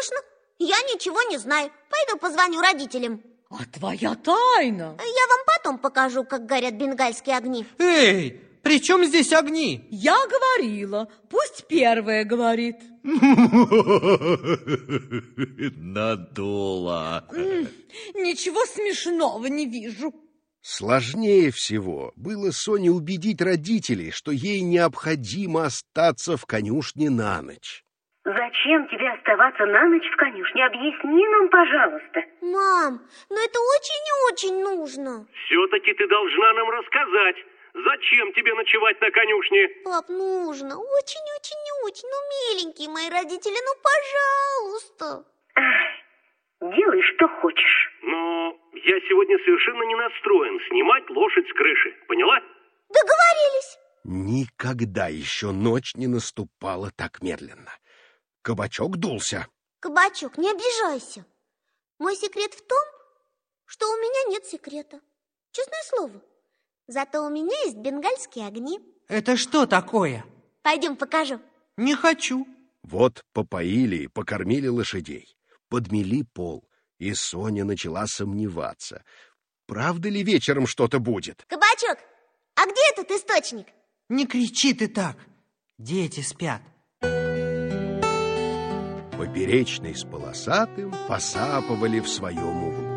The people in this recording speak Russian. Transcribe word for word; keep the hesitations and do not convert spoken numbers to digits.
конечно. Я ничего не знаю. Пойду позвоню родителям. А твоя тайна? Я вам потом покажу, как горят бенгальские огни. Эй, при чем здесь огни? Я говорила, пусть первая говорит. Надула. Ничего смешного не вижу. Сложнее всего было Соне убедить родителей, что ей необходимо остаться в конюшне на ночь. Зачем тебе оставаться на ночь в конюшне? Объясни нам, пожалуйста. Мам, но это очень-очень нужно. Все-таки ты должна нам рассказать, зачем тебе ночевать на конюшне. Пап, нужно. Очень-очень-очень. Ну, миленькие мои родители, ну, пожалуйста. Ах, делай, что хочешь. Но я сегодня совершенно не настроен снимать лошадь с крыши. Поняла? Договорились. Никогда еще ночь не наступала так медленно. Кабачок дулся. Кабачок, не обижайся. Мой секрет в том, что у меня нет секрета. Честное слово. Зато у меня есть бенгальские огни. Это что такое? Пойдем покажу. Не хочу. Вот попоили и покормили лошадей, подмели пол, и Соня начала сомневаться, правда ли вечером что-то будет. Кабачок, а где этот источник? Не кричи ты так. Дети спят. Поперечный с полосатым посапывали в своем углу.